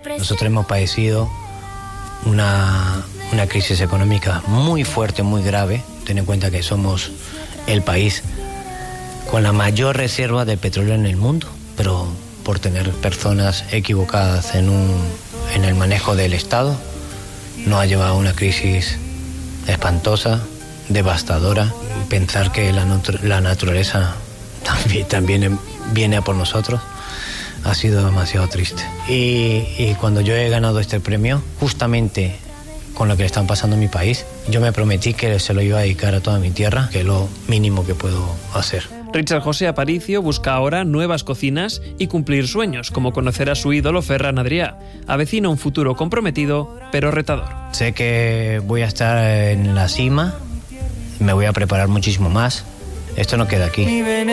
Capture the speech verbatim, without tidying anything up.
Nosotros hemos padecido una, una crisis económica muy fuerte, muy grave. Ten en cuenta que somos el país con la mayor reserva de petróleo en el mundo, pero por tener personas equivocadas en, un, en el manejo del Estado, nos ha llevado a una crisis espantosa, devastadora. Pensar que la, la naturaleza también, también viene a por nosotros ha sido demasiado triste. Y, y cuando yo he ganado este premio, justamente con lo que le están pasando a mi país, yo me prometí que se lo iba a dedicar a toda mi tierra, que es lo mínimo que puedo hacer. Richard José Aparicio busca ahora nuevas cocinas y cumplir sueños, como conocer a su ídolo Ferran Adrià. Avecina un futuro comprometido, pero retador. Sé que voy a estar en la cima, me voy a preparar muchísimo más. Esto no queda aquí.